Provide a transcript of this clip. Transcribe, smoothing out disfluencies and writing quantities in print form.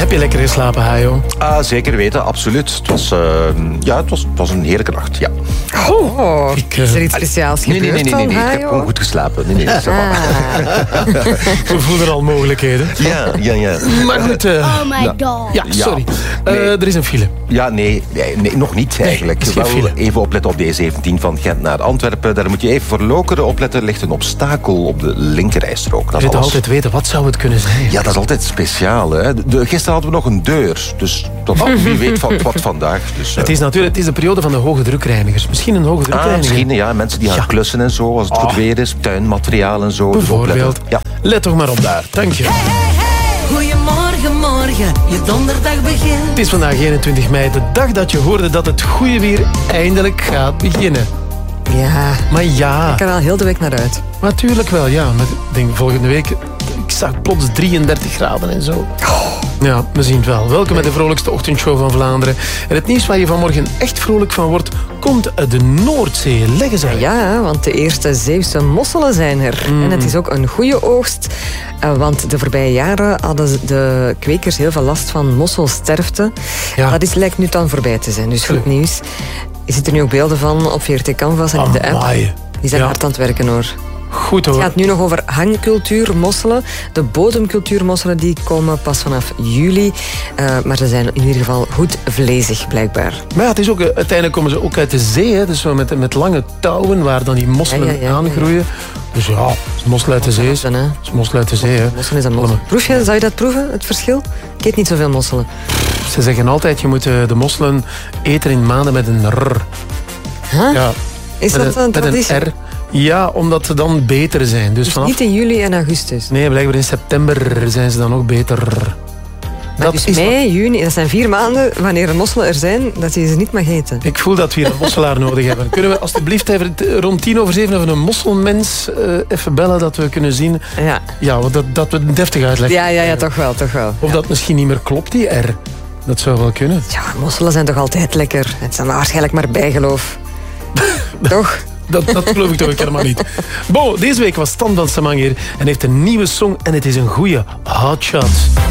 Heb je lekker geslapen, Hajo? Zeker weten, absoluut. Het was een heerlijke nacht, ja. Is er iets speciaals gebeurd? Nee. Ik heb gewoon goed geslapen. Nee. We voelen al mogelijkheden. Ja. Maar goed. Oh my god. Ja, sorry. Er is een file. Ja, nee, nog niet eigenlijk. er is geen Wel file. even opletten op de E17 van Gent naar Antwerpen. Daar moet je even voor Lokeren opletten. Er ligt een obstakel op de linkerrijstrook. Dat Je is moet alles. altijd weten, wat zou het kunnen zijn? Ja, dat is altijd speciaal. Hè. Gisteren hadden we nog een deur. Dus wie weet wat vandaag. Dus, Het is de periode van de hoge drukreinigers. Misschien een hoge drukreiniger. misschien, ja. Mensen die gaan klussen en zo, als het goed weer is. Tuinmateriaal en zo. Dus Bijvoorbeeld. opletten. Ja. Let toch maar op daar. Dank je. Goedemorgen, morgen, je donderdag begint. Het is vandaag 21 mei, de dag dat je hoorde dat het goede weer eindelijk gaat beginnen. Ja, Maar ja, ik er al heel de week naar uit. natuurlijk wel, ja. Maar ik denk volgende week, ik zag plots 33 graden en zo. Ja, we zien het wel. Welkom bij de vrolijkste ochtendshow van Vlaanderen. En het nieuws waar je vanmorgen echt vrolijk van wordt, komt uit de Noordzee. Leg eens uit. Ja, want de eerste Zeeuwse mosselen zijn er. En het is ook een goede oogst. Want de voorbije jaren hadden de kwekers heel veel last van mosselsterfte. Ja. Dat lijkt nu dan voorbij te zijn, dus goed nieuws. Je ziet er nu ook beelden van op VRT Canvas en in de app. Amai. Die zijn Ja. hard aan het werken, hoor. Goed hoor. Het gaat nu nog over hangcultuurmosselen. De bodemcultuurmosselen die komen pas vanaf juli. Maar ze zijn in ieder geval goed vlezig, blijkbaar. Maar ja, het is ook, uiteindelijk komen ze ook uit de zee. Hè. Dus zo met lange touwen waar dan die mosselen Ja. aangroeien. Dus ja, het is mossel uit de zee. Het Mosselen, hè. is mossel uit de zee. Hè. Mosselen is een mossel. Proef je, zou je dat proeven, het verschil? Ik eet niet zoveel mosselen. Ze zeggen altijd, je moet de mosselen eten in maanden met een R. Huh? Ja, Is met dat een traditie? R. Ja, omdat ze dan beter zijn. Dus Dus vanaf... niet in juli en augustus. Nee, blijkbaar in september zijn ze dan ook beter. Maar dus mei, juni, dat zijn 4 maanden. Wanneer de mosselen er zijn, dat je ze niet mag eten. Ik voel dat we hier een mosselaar nodig hebben. Kunnen we alstublieft even rond 7:10 even een mosselmens even bellen, dat we kunnen zien... Ja, Ja, dat we een deftig uitleg. ja, toch wel. Of dat misschien niet meer klopt, die R. Dat zou wel kunnen. Ja, mosselen zijn toch altijd lekker. Het is dan waarschijnlijk maar bijgeloof. Toch? Dat geloof ik toch ook helemaal niet. Bo, deze week was Stan van Samanger en heeft een nieuwe song en het is een goeie. Hot Shot.